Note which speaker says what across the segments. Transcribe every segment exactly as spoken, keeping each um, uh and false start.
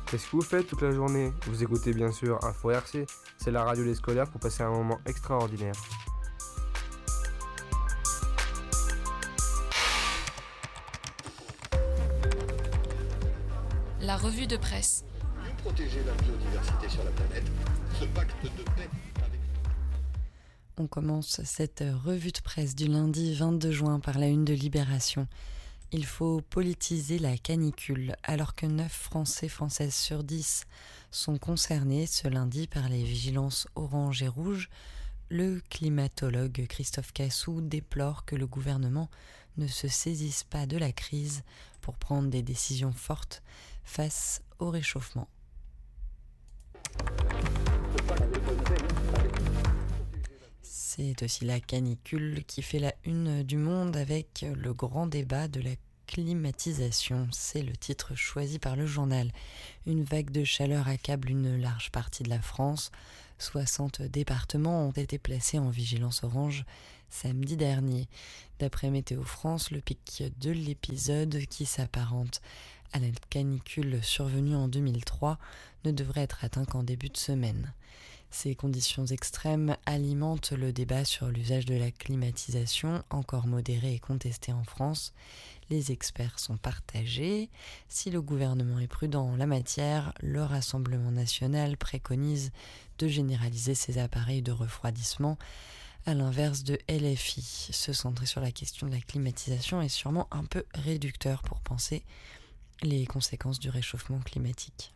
Speaker 1: Qu'est-ce que vous faites toute la journée? Vous écoutez bien sûr Info R C, c'est la radio des scolaires pour passer un moment extraordinaire.
Speaker 2: La revue de presse.
Speaker 3: Mieux protéger la biodiversité sur la planète, ce pacte de paix avec...
Speaker 4: On commence cette revue de presse du lundi vingt-deux juin par la une de Libération. Il faut politiser la canicule, alors que neuf Français Françaises sur dix sont concernés ce lundi par les vigilances orange et rouge. Le climatologue Christophe Cassou déplore que le gouvernement ne se saisisse pas de la crise pour prendre des décisions fortes face au réchauffement. C'est aussi la canicule qui fait la une du Monde avec le grand débat de la climatisation. C'est le titre choisi par le journal. Une vague de chaleur accable une large partie de la France. soixante départements ont été placés en vigilance orange samedi dernier. D'après Météo France, le pic de l'épisode, qui s'apparente à la canicule survenue en deux mille trois, ne devrait être atteint qu'en début de semaine. Ces conditions extrêmes alimentent le débat sur l'usage de la climatisation, encore modéré et contesté en France. Les experts sont partagés. Si le gouvernement est prudent en la matière, le Rassemblement national préconise de généraliser ces appareils de refroidissement, à l'inverse de L F I. Se centrer sur la question de la climatisation est sûrement un peu réducteur pour penser les conséquences du réchauffement climatique.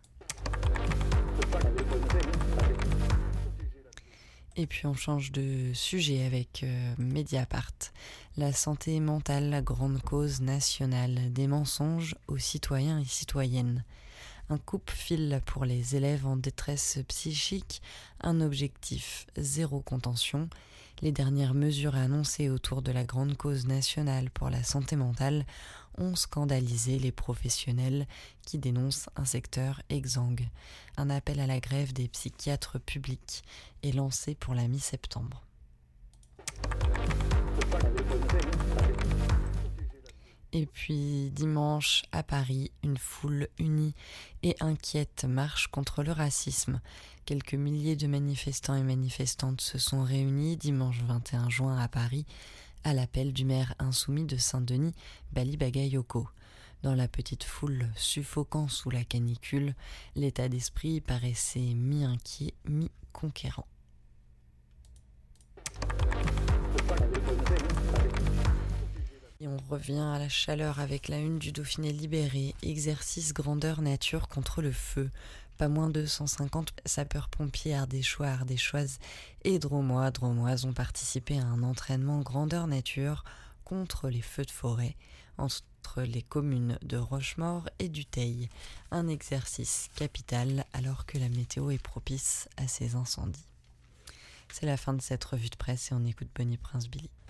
Speaker 4: Et puis on change de sujet avec euh, Mediapart. La santé mentale, la grande cause nationale, des mensonges aux citoyens et citoyennes. Un coupe-fil pour les élèves en détresse psychique, un objectif zéro contention. Les dernières mesures annoncées autour de la grande cause nationale pour la santé mentale ont scandalisé les professionnels qui dénoncent un secteur exsangue. Un appel à la grève des psychiatres publics est lancé pour la mi-septembre. Et puis dimanche à Paris, une foule unie et inquiète marche contre le racisme. Quelques milliers de manifestants et manifestantes se sont réunis dimanche vingt et un juin à Paris à l'appel du maire insoumis de Saint-Denis, Bali Bagayoko. Dans la petite foule suffocant sous la canicule, l'état d'esprit paraissait mi-inquiet, mi-conquérant. Et on revient à la chaleur avec la une du Dauphiné libéré. Exercice grandeur nature contre le feu. Pas moins de cent cinquante sapeurs-pompiers ardéchois, ardéchoises et dromois, dromoises ont participé à un entraînement grandeur nature contre les feux de forêt entre les communes de Rochemaure et du Teil. Un exercice capital alors que la météo est propice à ces incendies. C'est la fin de cette revue de presse et on écoute Bonnie Prince Billy.